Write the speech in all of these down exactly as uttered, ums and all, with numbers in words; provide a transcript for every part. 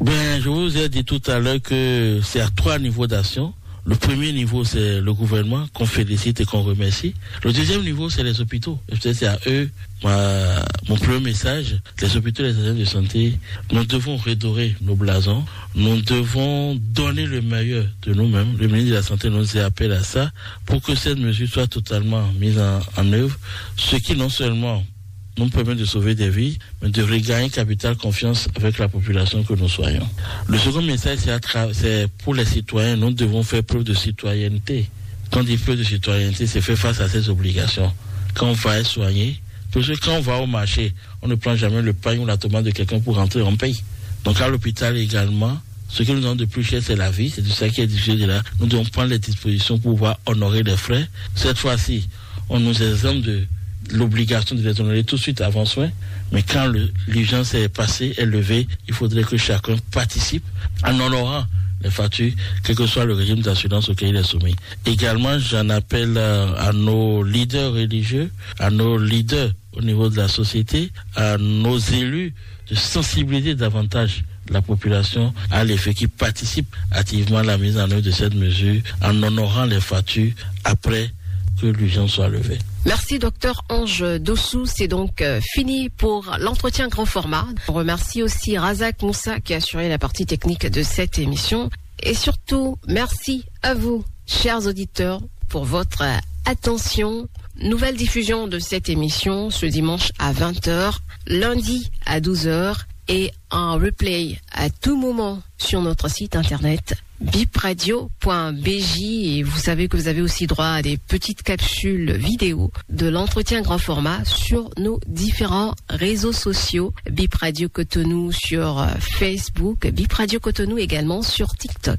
Ben, je vous ai dit tout à l'heure que c'est à trois niveaux d'action. Le premier niveau, c'est le gouvernement qu'on félicite et qu'on remercie. Le deuxième niveau, c'est les hôpitaux. Et peut-être c'est à eux ma, mon premier message. Les hôpitaux et les systèmes de santé, nous devons redorer nos blasons. Nous devons donner le meilleur de nous-mêmes. Le ministre de la Santé nous appelle à ça pour que cette mesure soit totalement mise en, en œuvre. Ce qui non seulement nous permet de sauver des vies, mais de regagner capital confiance avec la population que nous soyons. Le second message, c'est, à tra- c'est pour les citoyens, nous devons faire preuve de citoyenneté. Quand on dit preuve de citoyenneté, c'est faire face à ces obligations. Quand on va être soigné, parce que quand on va au marché, on ne prend jamais le pain ou la tomate de quelqu'un pour rentrer en pays. Donc à l'hôpital également, ce qui nous donne de plus cher, c'est la vie. C'est de ça qui est difficile de là. Nous devons prendre les dispositions pour pouvoir honorer les frais. Cette fois-ci, on nous exempte de l'obligation de les honorer tout de suite avant soin, mais quand le, l'urgence est passée, est levée, il faudrait que chacun participe en honorant les factures, quel que soit le régime d'assurance auquel il est soumis. Également, j'en appelle à, à nos leaders religieux, à nos leaders au niveau de la société, à nos élus de sensibiliser davantage la population à l'effet qui participe activement à la mise en œuvre de cette mesure en honorant les factures après que l'urgence soit levée. Merci docteur Ange Dossou, c'est donc euh, fini pour l'entretien grand format. On remercie aussi Razak Moussa qui a assuré la partie technique de cette émission. Et surtout, merci à vous, chers auditeurs, pour votre euh, attention. Nouvelle diffusion de cette émission ce dimanche à vingt heures, lundi à douze heures et en replay à tout moment sur notre site internet bipradio point b j, et vous savez que vous avez aussi droit à des petites capsules vidéo de l'entretien grand format sur nos différents réseaux sociaux. Bip Radio Cotonou sur Facebook, Bip Radio Cotonou également sur TikTok.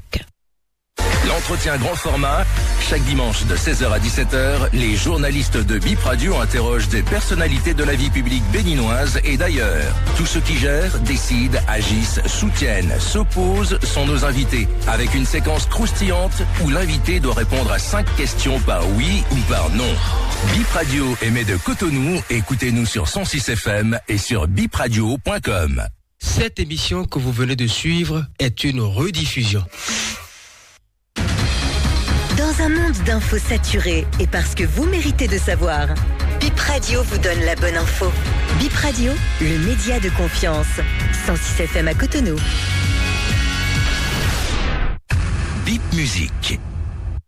L'entretien grand format, chaque dimanche de seize heures à dix-sept heures, les journalistes de Bip Radio interrogent des personnalités de la vie publique béninoise et d'ailleurs. Tous ceux qui gèrent, décident, agissent, soutiennent, s'opposent sont nos invités, avec une séquence croustillante où l'invité doit répondre à cinq questions par oui ou par non. Bip Radio émet de Cotonou, écoutez-nous sur cent six F M et sur bip radio point com. Cette émission que vous venez de suivre est une rediffusion. Dans un monde d'infos saturées et parce que vous méritez de savoir, Bip Radio vous donne la bonne info. Bip Radio, le média de confiance. cent six F M à Cotonou. Bip Musique.